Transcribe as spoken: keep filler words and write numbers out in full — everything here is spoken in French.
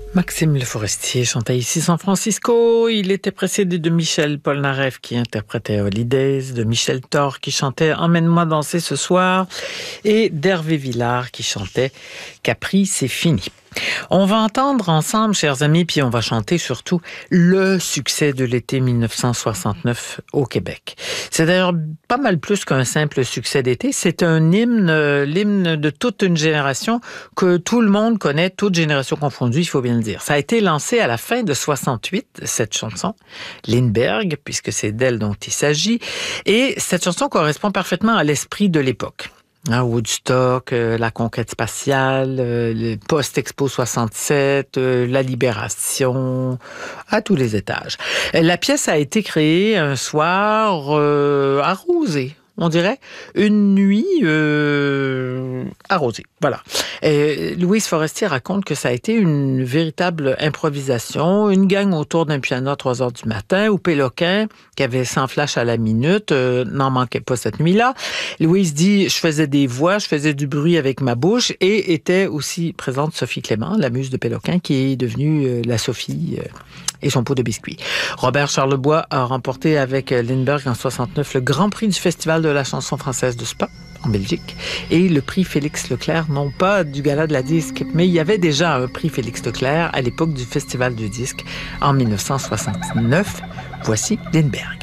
Maxime Le Forestier chantait ici San Francisco. Il était précédé de Michel Polnareff qui interprétait Holidays, de Michel Thor qui chantait Emmène-moi danser ce soir et d'Hervé Villard qui chantait Capri, c'est fini. On va entendre ensemble, chers amis, puis on va chanter surtout le succès de l'été mille neuf cent soixante-neuf au Québec. C'est d'ailleurs pas mal plus qu'un simple succès d'été. C'est un hymne, l'hymne de toute une génération que tout le monde connaît, toute génération confondue, il faut bien le dire. Ça a été lancé à la fin de soixante-huit, cette chanson, Lindbergh, puisque c'est d'elle dont il s'agit. Et cette chanson correspond parfaitement à l'esprit de l'époque. Hein, Woodstock, euh, la conquête spatiale, euh, le post-Expo soixante-sept, euh, la libération, à tous les étages. La pièce a été créée un soir euh, arrosé, on dirait, une nuit euh, arrosée. Voilà. Et Louise Forestier raconte que ça a été une véritable improvisation, une gang autour d'un piano à trois heures du matin, où Péloquin, qui avait cent flashs à la minute, euh, n'en manquait pas cette nuit-là. Louise dit, je faisais des voix, je faisais du bruit avec ma bouche, et était aussi présente Sophie Clément, la muse de Péloquin, qui est devenue euh, la Sophie euh, et son pot de biscuits. Robert Charlebois a remporté avec Lindbergh en soixante-neuf le Grand Prix du Festival de la chanson française de Spa, en Belgique, et le prix Félix Leclerc, non pas du Gala de la disque, mais il y avait déjà un prix Félix Leclerc à l'époque du Festival du disque en mille neuf cent soixante-neuf. Voici Lindbergh.